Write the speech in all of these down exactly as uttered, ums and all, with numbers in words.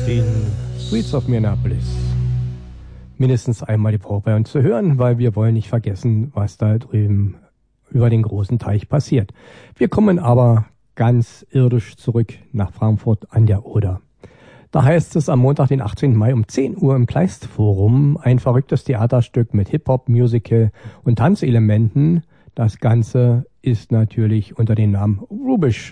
den Streets of Minneapolis mindestens einmal die Woche bei uns zu hören, weil wir wollen nicht vergessen, was da drüben über den großen Teich passiert. Wir kommen aber ganz irdisch zurück nach Frankfurt an der Oder. Da heißt es am Montag, den achtzehnten Mai um zehn Uhr im Kleistforum ein verrücktes Theaterstück mit Hip-Hop, Musical und Tanzelementen. Das Ganze ist natürlich unter dem Namen Rubisch.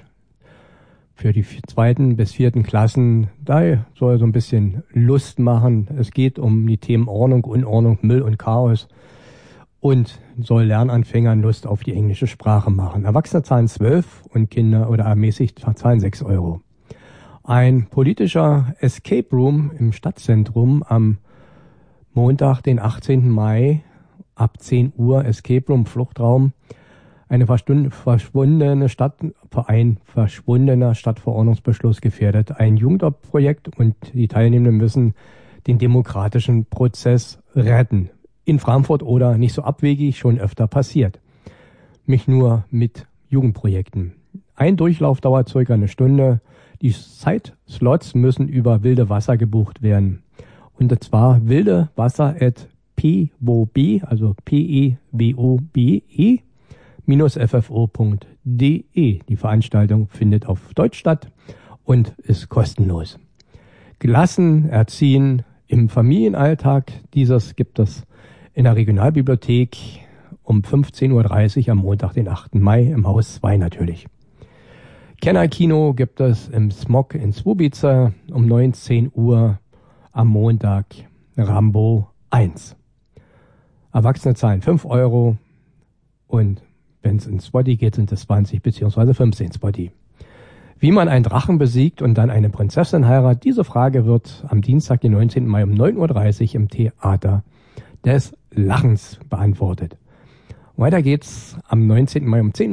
Für die zweiten bis vierten Klassen, da soll so ein bisschen Lust machen. Es geht um die Themen Ordnung, Unordnung, Müll und Chaos und soll Lernanfängern Lust auf die englische Sprache machen. Erwachsene zahlen zwölf und Kinder oder ermäßigt zahlen sechs Euro. Ein politischer Escape Room im Stadtzentrum am Montag, den achtzehnten Mai ab zehn Uhr, Escape Room, Fluchtraum. Eine verschwundene Stadt, ein verschwundener Stadtverordnungsbeschluss gefährdet ein Jugendprojekt und die Teilnehmenden müssen den demokratischen Prozess retten. In Frankfurt oder nicht so abwegig, schon öfter passiert. Nicht nur mit Jugendprojekten. Ein Durchlauf dauert circa eine Stunde. Die Zeitslots müssen über Wilde Wasser gebucht werden. Und zwar wilde Wasser at p w o b, also P E W O B E, f f o punkt d e. Die Veranstaltung findet auf Deutsch statt und ist kostenlos. Gelassen erziehen im Familienalltag. Dieses gibt es in der Regionalbibliothek um fünfzehn Uhr dreißig am Montag, den achten Mai, im Haus zwei natürlich. Kennerkino gibt es im Smog in Swubice um neunzehn Uhr am Montag, Rambo eins. Erwachsene zahlen fünf Euro und wenn es ins Spotty geht, sind es zwanzig bzw. fünfzehn Spotty. Wie man einen Drachen besiegt und dann eine Prinzessin heiratet, diese Frage wird am Dienstag, den neunzehnten Mai um neun Uhr dreißig im Theater des Lachens beantwortet. Weiter geht's am neunzehnten Mai um zehn Uhr